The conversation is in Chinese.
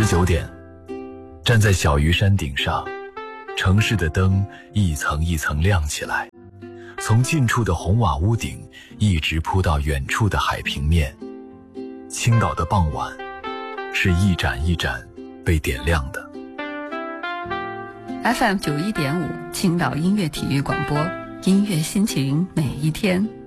19点，站在小鱼山顶上，城市的灯一层一层亮起来，从近处的红瓦屋顶一直铺到远处的海平面。青岛的傍晚是一盏一盏被点亮的。 FM91.5青岛音乐体育广播，音乐心情每一天。